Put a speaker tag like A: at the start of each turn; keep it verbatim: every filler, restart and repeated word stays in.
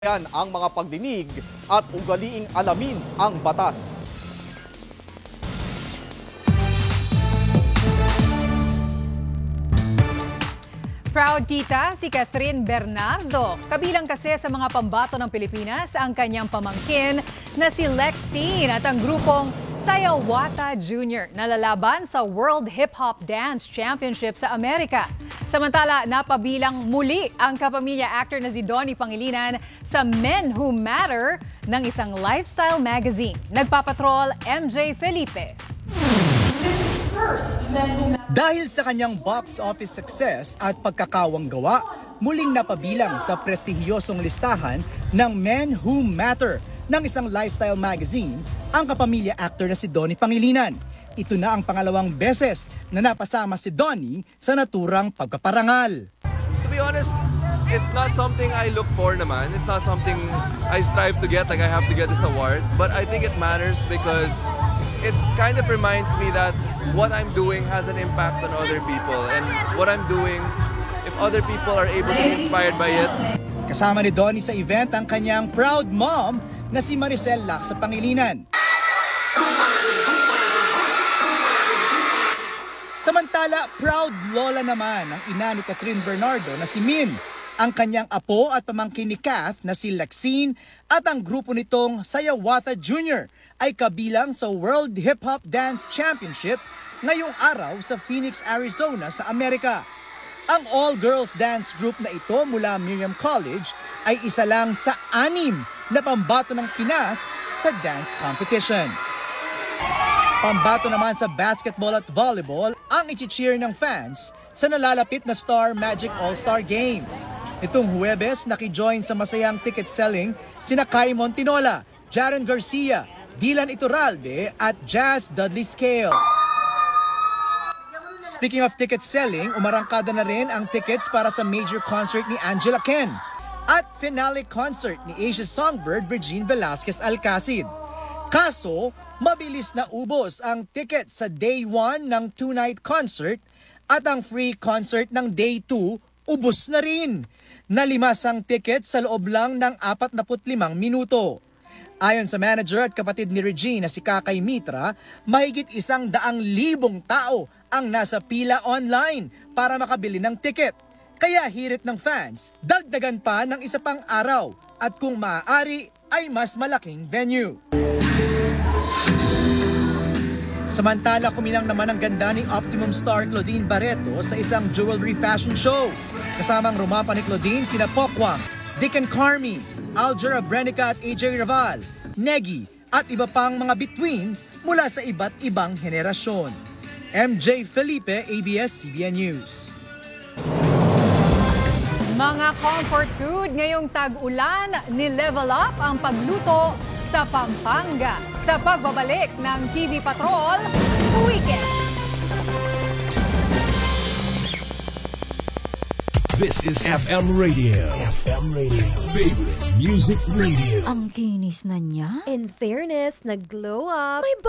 A: Yan ang mga pagdinig at ugaliing alamin ang batas.
B: Proud tita si Catherine Bernardo. Kabilang kasi sa mga pambato ng Pilipinas ang kanyang pamangkin na si Lexine at ang grupong Sayawata Junior na lalaban sa World Hip Hop Dance Championship sa Amerika. Samantala, napabilang muli ang kapamilya actor na si Donnie Pangilinan sa Men Who Matter ng isang lifestyle magazine. Nagpapatrol M J Felipe.
C: Dahil sa kanyang box office success at pagkakawang gawa, muling napabilang sa prestihiyosong listahan ng Men Who Matter ng isang lifestyle magazine ang kapamilya actor na si Donnie Pangilinan. Ito na ang pangalawang beses na napasama si Donnie sa naturang pagpaparangal.
D: To be honest, it's not something I look for naman. It's not something I strive to get, like I have to get this award. But I think it matters because it kind of reminds me that what I'm doing has an impact on other people. And what I'm doing, if other people are able to be inspired by it.
C: Kasama ni Donnie sa event ang kanyang proud mom na si Maricel Lacsa Pangilinan. Samantala, proud lola naman ang ina ni Catherine Bernardo na si Min, ang kanyang apo at pamangkin ni Kath na si Lexine at ang grupo nitong Sayawata Junior ay kabilang sa World Hip Hop Dance Championship ngayong araw sa Phoenix, Arizona sa Amerika. Ang all-girls dance group na ito mula Miriam College ay isa lang sa anim na pambato ng Pinas sa dance competition. Pambato naman sa basketball at volleyball ang ichi-cheer ng fans sa nalalapit na Star Magic All-Star Games. Itong Huwebes, nakijoin sa masayang ticket selling sina Kai Montinola, Jaren Garcia, Dylan Iturralde at Jazz Dudley Scales. Speaking of ticket selling, umarangkada na rin ang tickets para sa major concert ni Angela Ken at finale concert ni Asia Songbird Regine Velasquez Alcacid. Kaso, mabilis na ubos ang ticket sa day one ng two-night concert at ang free concert ng day two, ubos na rin. Nalimas ang ticket sa loob lang ng apat na limang minuto. Ayon sa manager at kapatid ni Regine na si Kakay Mitra, mahigit isang daang libong tao ang nasa pila online para makabili ng ticket. Kaya hirit ng fans, dagdagan pa ng isa pang araw at kung maaari ay mas malaking venue. Samantala, kuminang naman ang ganda ni Optimum star Claudine Barreto sa isang jewelry fashion show. Kasamang rumapa ni Claudine sina Pokwang, Dick and Carmi, Aljura Brenica at A J Raval, Negi at iba pang mga between mula sa iba't ibang henerasyon. M J Felipe, A B S C B N News.
B: Mga comfort food ngayong tag-ulan, ni-level up ang pagluto sa Pampanga sa pagbabalik ng T V Patrol Weekend.
E: This is F M Radio. F M Radio. Favorite Music Radio.
F: Ang kinis na niya.
G: In fairness, nag-glow up.
F: May